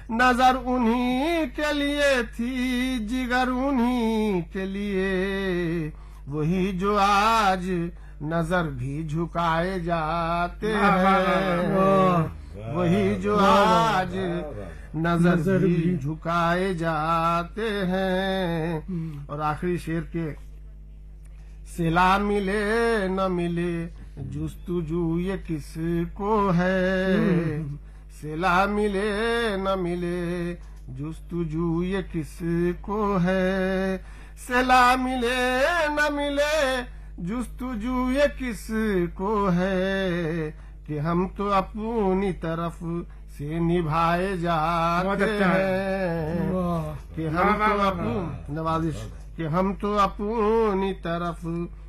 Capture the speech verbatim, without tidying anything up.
नजर उन्हीं के लिए थी, जिगर उन्हीं के लिए, वही जो आज नजर भी झुकाए जाते हैं, वही जो आज नजर भी झुकाए जाते हैं। और आखिरी शेर के, सिला मिले न मिले जुस्तुजू ये किसको है, सिला मिले न मिले जुस्तुजू ये किसको है, सिला मिले न मिले जुस्तुजू ये किसको है, कि हम तो अपनी तरफ से निभाए जाते हैं, कि हम तो अपनी नवाजिश कि हम तो अपनी तरफ